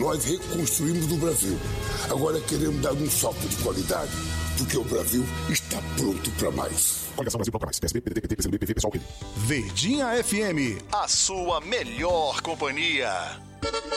nós reconstruímos o Brasil. Agora queremos dar um salto de qualidade, porque o Brasil está pronto para mais. Coligação Brasil Pronto pra Mais. PSB, PDT, PT, PCdoB, PV, PSOL, PB. Verdinha FM, a sua melhor companhia.